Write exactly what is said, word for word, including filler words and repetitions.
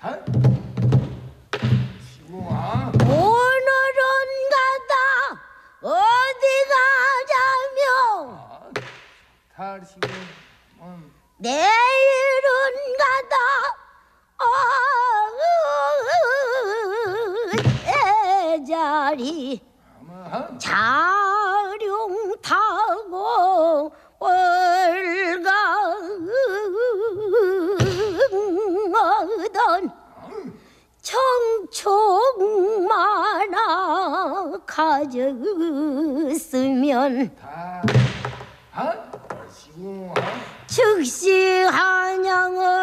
시구아. 오늘은 가다 어디 가자며 탈시구. 음. 내일은 가다 어, 제자리 아마. 자룡 타고 월가던 청총 많아 가졌으면 다. 아. 시구아. 즉시 한양을